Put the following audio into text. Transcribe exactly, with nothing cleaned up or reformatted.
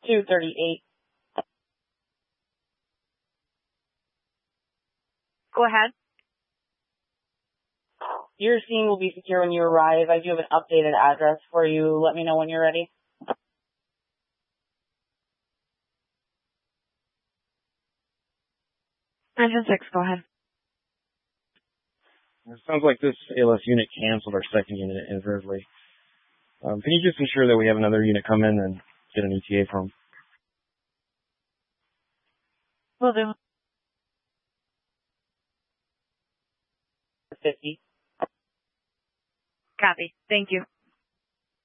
two thirty-eight. Go ahead. Your scene will be secure when you arrive. I do have an updated address for you. Let me know when you're ready. Engine six, go ahead. It sounds like this A L S unit canceled our second unit inadvertently. Um, can you just ensure that we have another unit come in and get an E T A from them? Will do. fifty. Copy. Thank you.